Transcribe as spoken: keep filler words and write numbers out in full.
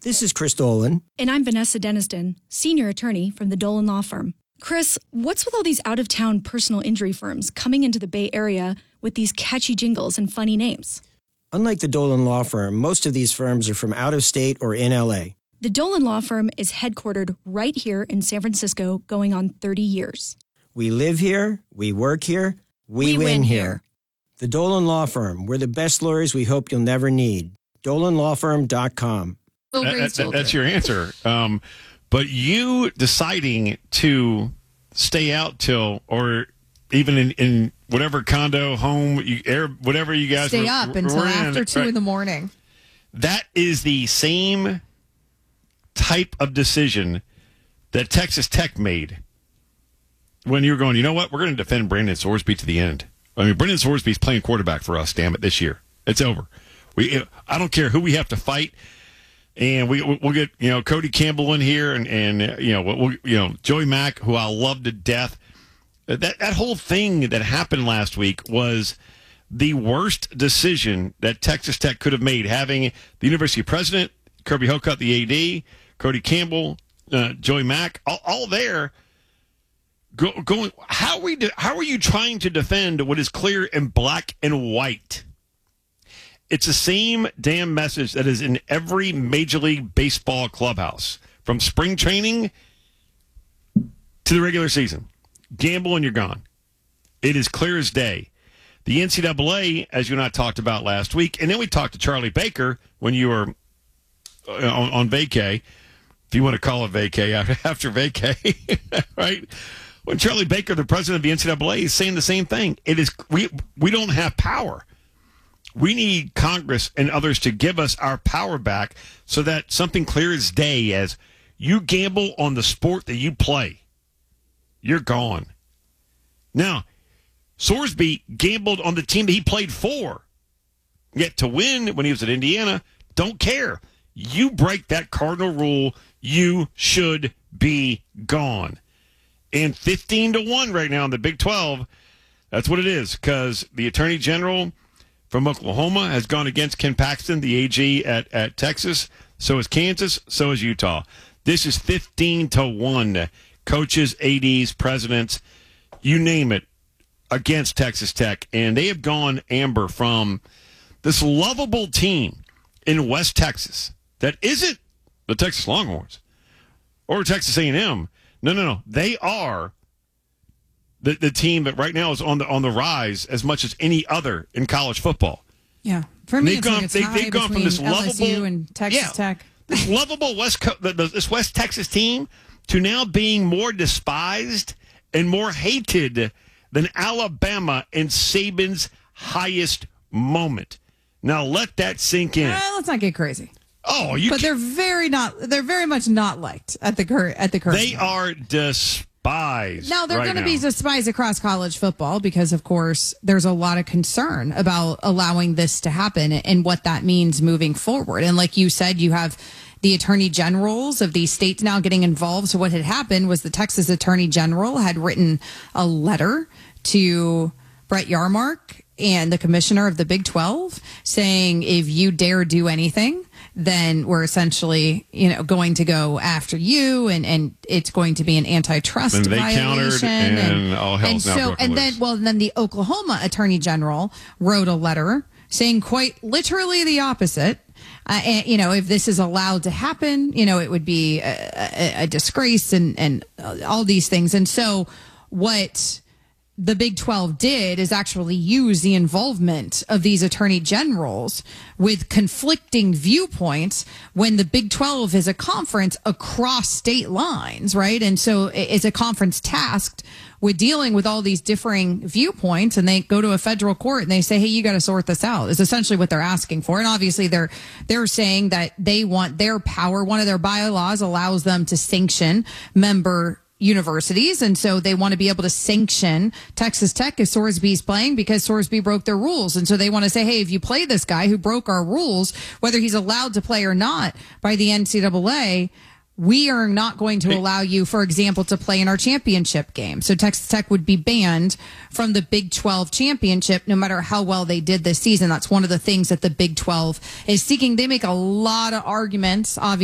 This is Chris Dolan. And I'm Vanessa Deniston, senior attorney from the Dolan Law Firm. Chris, what's with all these out-of-town personal injury firms coming into the Bay Area with these catchy jingles and funny names? Unlike the Dolan Law Firm, most of these firms are from out of state or in L A. The Dolan Law Firm is headquartered right here in San Francisco, going on thirty years. We live here, we work here, we, We win, win here. here. The Dolan Law Firm. We're the best lawyers we hope you'll never need. dolan law firm dot com. That, that, that's your answer. Um, but you deciding to stay out till, or even in, in whatever condo, home, you, air, whatever you guys stay were, up were until in, after two right? in the morning. That is the same type of decision that Texas Tech made when you were going, you know what, we're going to defend Brandon Sorsby to the end. I mean, Brandon Sorsby's playing quarterback for us, damn it, this year. It's over. We, I don't care who we have to fight. And we we'll get you know Cody Campbell in here, and and you know we'll, you know Joey Mack, who I love to death. That that whole thing that happened last week was the worst decision that Texas Tech could have made. Having the university president, Kirby Hocutt, the A D, Cody Campbell, uh, Joey Mack, all, all there. Go, going, how are we? Do, how are you trying to defend what is clear in black and white? It's the same damn message that is in every Major League Baseball clubhouse, from spring training to the regular season. Gamble and you're gone. It is clear as day. The N C double A, as you and I talked about last week, and then we talked to Charlie Baker when you were on, on vacay, if you want to call it vacay after vacay, right? When Charlie Baker, the president of the N C double A, is saying the same thing. It is we we don't have power. We need Congress and others to give us our power back so that something clear as day as you gamble on the sport that you play, you're gone. Now, Sorsby gambled on the team that he played for. Yet to win when he was at Indiana, don't care. You break that cardinal rule, you should be gone. And fifteen to one right now in the Big twelve, that's what it is, because the Attorney General from Oklahoma has gone against Ken Paxton, the A G at, at Texas. So is Kansas. So is Utah. This is fifteen to one. Coaches, A Ds, presidents, you name it, against Texas Tech. And they have gone amber from this lovable team in West Texas that isn't the Texas Longhorns or Texas A and M. No, no, no. They are The, the team that right now is on the on the rise as much as any other in college football. Yeah, for me, they've it's gone, like it's they, high they've gone from this between L S U lovable and Texas yeah, Tech. this lovable West Co- the, the, this West Texas team to now being more despised and more hated than Alabama in Saban's highest moment. Now let that sink in. Uh, let's not get crazy. Oh, you! But they're very not. They're very much not liked at the current at the current. They moment. are despised. Now they're right going to now. be despised across college football because, of course, there's a lot of concern about allowing this to happen and what that means moving forward. And like you said, you have the attorney generals of these states now getting involved. So what had happened was the Texas attorney general had written a letter to Brett Yarmark and the commissioner of the Big twelve saying, if you dare do anything, then we're essentially, you know, going to go after you, and, and it's going to be an antitrust and they violation. countered, and, and all hell's and now so, broken and loose. then, well, then the Oklahoma attorney general wrote a letter saying quite literally the opposite. Uh, and, you know, if this is allowed to happen, you know, it would be a, a, a disgrace and, and uh, all these things. And so what the Big twelve did is actually use the involvement of these attorney generals with conflicting viewpoints when the Big twelve is a conference across state lines, right? And so it's a conference tasked with dealing with all these differing viewpoints, and they go to a federal court and they say, hey, you got to sort this out, is essentially what they're asking for. And obviously they're they're saying that they want their power. One of their bylaws allows them to sanction member universities, and so they want to be able to sanction Texas Tech if Sorsby's playing because Sorsby broke their rules. And so they want to say, hey, if you play this guy who broke our rules, whether he's allowed to play or not by the N C double A, we are not going to allow you, for example, to play in our championship game. So Texas Tech would be banned from the Big twelve championship no matter how well they did this season. That's one of the things that the Big twelve is seeking. They make a lot of arguments, obviously.